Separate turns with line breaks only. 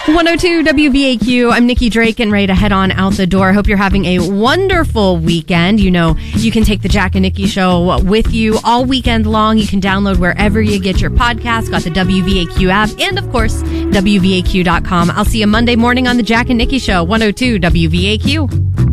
102 WVAQ. I'm Nikki Drake and ready to head on out the door. Hope you're having a wonderful weekend. You know, you can take the Jack and Nikki show with you all weekend long. You can download wherever you get your podcast. Got the WVAQ app and, of course, WVAQ.com. I'll see you Monday morning on the Jack and Nikki show, 102 WVAQ.